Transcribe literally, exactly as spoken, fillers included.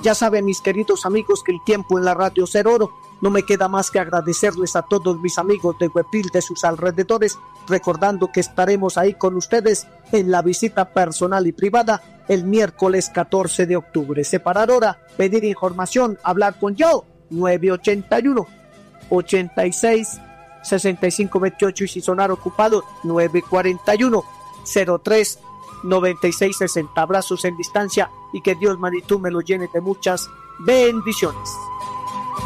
Ya saben, mis queridos amigos, que el tiempo en la radio es oro. No me queda más que agradecerles a todos mis amigos de Huepil, de sus alrededores, recordando que estaremos ahí con ustedes en la visita personal y privada el miércoles catorce de octubre. Separar hora, pedir información, hablar con yo, nueve ochenta y uno, ochenta y seis, sesenta y cinco veintiocho, y si sonar ocupado, nueve cuarenta y uno, cero tres, noventa y seis sesenta. Abrazos en distancia y que Dios, magnitud, me lo llene de muchas bendiciones.